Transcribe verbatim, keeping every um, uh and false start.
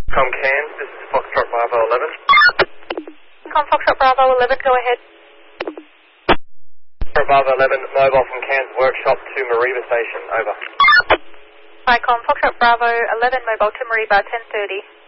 Com Cairns, this is Foxtrot Bravo eleven. Com Foxtrot Bravo eleven, go ahead. Bravo eleven, mobile from Cairns Workshop to Mariba Station, over. Hi, Com Foxtrot Bravo eleven, mobile to Mariba, ten thirty.